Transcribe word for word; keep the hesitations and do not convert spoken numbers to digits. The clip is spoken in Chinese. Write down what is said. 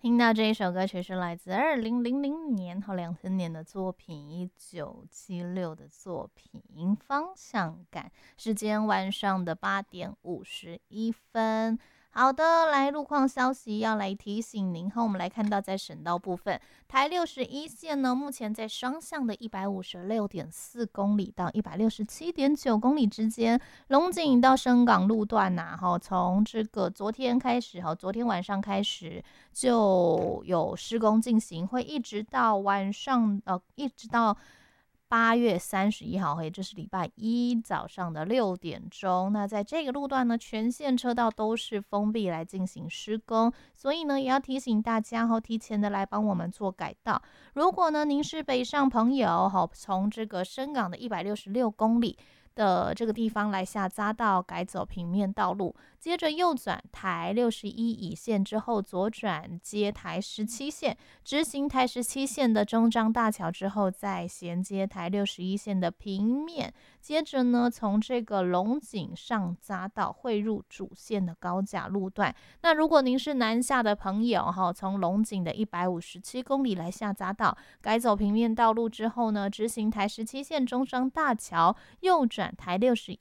听到这一首歌曲是来自二零零零年和两千年的作品，一九七六的作品《方向感》。时间晚上的八点五十一分。好的，来路况消息要来提醒您和我们来看到在省道部分，台六十一线呢，目前在双向的一百五十六点四公里到一百六十七点九公里之间，龙井到深港路段呐、啊，从这个昨天开始，哈，昨天晚上开始就有施工进行，会一直到晚上，呃，一直到八月三十一号，也就是礼拜一早上的六点钟。那在这个路段呢，全线车道都是封闭来进行施工，所以呢，也要提醒大家哈，提前的来帮我们做改道。如果呢，您是北上朋友，哈，从这个深港的一百六十六公里的这个地方来下匝道，改走平面道路，接着右转台六十一乙线之后左转接台十七线，直行台十七线的中彰大桥之后，再衔接台六十一线的平面，接着呢，从这个龙井上匝道汇入主线的高架路段。那如果您是南下的朋友哈，从龙井的一百五十七公里来下匝道，改走平面道路之后呢，直行台十七线中彰大桥，右转台六十